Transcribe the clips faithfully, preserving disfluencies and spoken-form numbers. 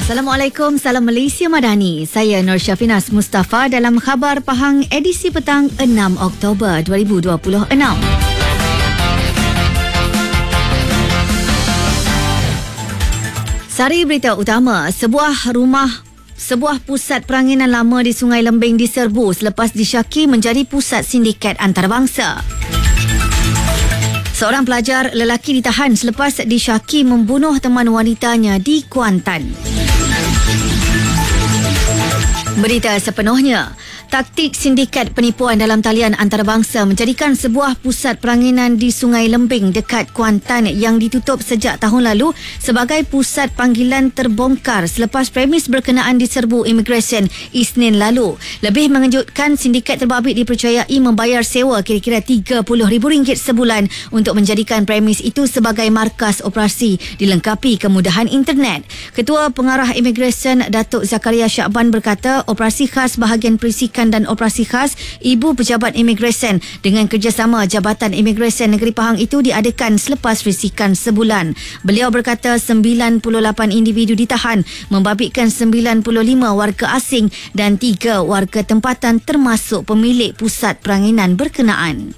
Assalamualaikum, salam Malaysia Madani. Saya Nur Syafinas Mustafa dalam Khabar Pahang edisi petang enam Oktober dua ribu dua puluh enam. Sari berita utama, sebuah rumah Sebuah pusat peranginan lama di Sungai Lembing diserbu selepas disyaki menjadi pusat sindiket antarabangsa. Seorang pelajar lelaki ditahan selepas disyaki membunuh teman wanitanya di Kuantan. Berita sepenuhnya. Taktik sindiket penipuan dalam talian antarabangsa menjadikan sebuah pusat peranginan di Sungai Lembing dekat Kuantan yang ditutup sejak tahun lalu sebagai pusat panggilan terbongkar selepas premis berkenaan diserbu imigresen Isnin lalu. Lebih mengejutkan, sindiket terbabit dipercayai membayar sewa kira-kira tiga puluh ribu ringgit sebulan untuk menjadikan premis itu sebagai markas operasi dilengkapi kemudahan internet. Ketua Pengarah Imigresen Datuk Zakaria Syakban berkata operasi khas bahagian perisikan dan operasi khas Ibu Pejabat Imigresen dengan kerjasama Jabatan Imigresen Negeri Pahang itu diadakan selepas risikan sebulan. Beliau berkata sembilan puluh lapan individu ditahan, membabitkan sembilan puluh lima warga asing dan tiga warga tempatan termasuk pemilik pusat peranginan berkenaan.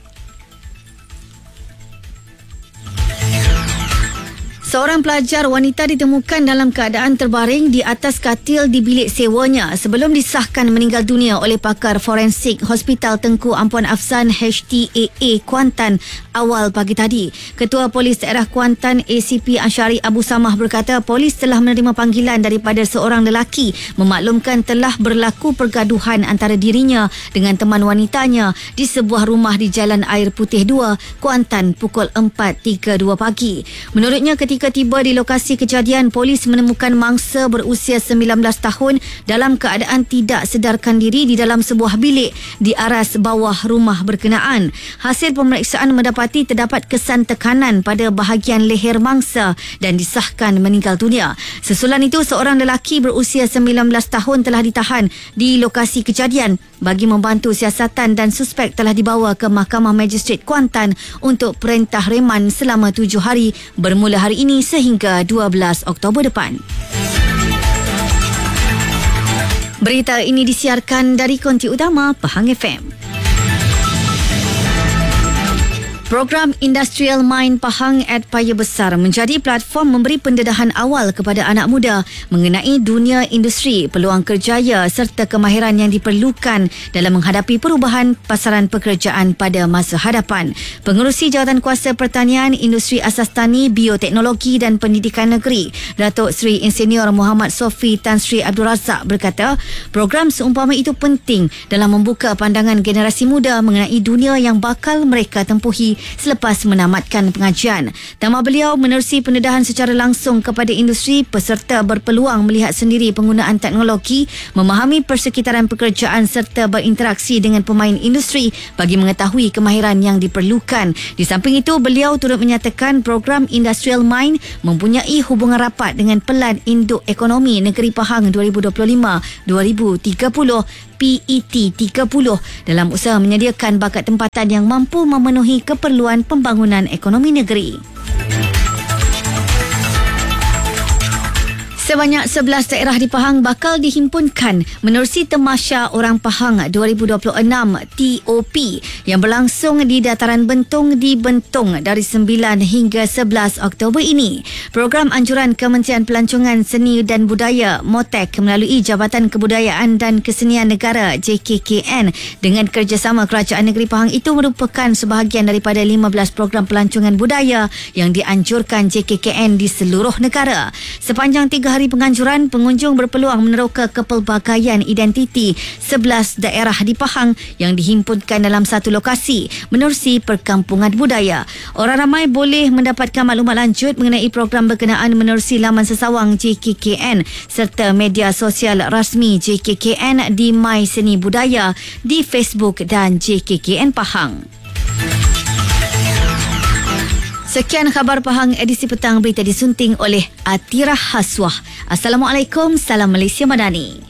Seorang pelajar wanita ditemukan dalam keadaan terbaring di atas katil di bilik sewanya sebelum disahkan meninggal dunia oleh pakar forensik Hospital Tengku Ampuan Afsan H T A A Kuantan awal pagi tadi. Ketua Polis Daerah Kuantan A C P Ansyari Abu Samah berkata polis telah menerima panggilan daripada seorang lelaki memaklumkan telah berlaku pergaduhan antara dirinya dengan teman wanitanya di sebuah rumah di Jalan Air Putih dua, Kuantan pukul empat tiga puluh dua pagi. Menurutnya, ketika Ketika tiba di lokasi kejadian, polis menemukan mangsa berusia sembilan belas tahun dalam keadaan tidak sedarkan diri di dalam sebuah bilik di aras bawah rumah berkenaan. Hasil pemeriksaan mendapati terdapat kesan tekanan pada bahagian leher mangsa dan disahkan meninggal dunia. Sesulan itu, seorang lelaki berusia sembilan belas tahun telah ditahan di lokasi kejadian bagi membantu siasatan dan suspek telah dibawa ke Mahkamah Magistrate Kuantan untuk perintah reman selama tujuh hari bermula hari ini sehingga dua belas Oktober depan. Berita ini disiarkan dari konti utama Pahang F M. Program Industrial Mind Pahang at Paya Besar menjadi platform memberi pendedahan awal kepada anak muda mengenai dunia industri, peluang kerjaya serta kemahiran yang diperlukan dalam menghadapi perubahan pasaran pekerjaan pada masa hadapan. Pengerusi Jawatankuasa Pertanian, Industri Asas Tani, Bioteknologi dan Pendidikan Negeri, Datuk Seri Insinyur Muhammad Sofi Tan Sri Abdul Razak berkata, program seumpama itu penting dalam membuka pandangan generasi muda mengenai dunia yang bakal mereka tempuhi selepas menamatkan pengajian. Tambah beliau, menerusi pendedahan secara langsung kepada industri, peserta berpeluang melihat sendiri penggunaan teknologi, memahami persekitaran pekerjaan serta berinteraksi dengan pemain industri bagi mengetahui kemahiran yang diperlukan. Di samping itu, beliau turut menyatakan program Industrial Mind mempunyai hubungan rapat dengan Pelan Induk Ekonomi Negeri Pahang dua ribu dua puluh lima dua ribu tiga puluh P E T tiga puluh dalam usaha menyediakan bakat tempatan yang mampu memenuhi keperluan pembangunan ekonomi negeri. Sebanyak sebelas daerah di Pahang bakal dihimpunkan menerusi Temasya Orang Pahang dua ribu dua puluh enam T O P yang berlangsung di Dataran Bentung di Bentung dari sembilan hingga sebelas Oktober ini. Program anjuran Kementerian Pelancongan Seni dan Budaya MOTEK melalui Jabatan Kebudayaan dan Kesenian Negara J K K N dengan kerjasama Kerajaan Negeri Pahang itu merupakan sebahagian daripada lima belas program pelancongan budaya yang dianjurkan J K K N di seluruh negara. Sepanjang tiga hari hari penganjuran, pengunjung berpeluang meneroka kepelbagaian identiti sebelas daerah di Pahang yang dihimpunkan dalam satu lokasi menerusi perkampungan budaya. Orang ramai boleh mendapatkan maklumat lanjut mengenai program berkenaan menerusi laman sesawang J K K N serta media sosial rasmi J K K N di My Seni Budaya di Facebook dan J K K N Pahang. Sekian Khabar Pahang edisi petang, berita disunting oleh Atirah Haswah. Assalamualaikum, salam Malaysia Madani.